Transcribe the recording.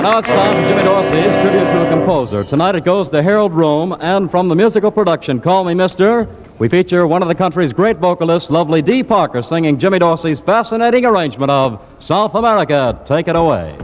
Now it's time for Jimmy Dorsey's tribute to a composer. Tonight it goes to Harold Rome, and from the musical production, Call Me Mister, we feature one of the country's great vocalists, lovely Dee Parker, singing Jimmy Dorsey's fascinating arrangement of South America. Take it away.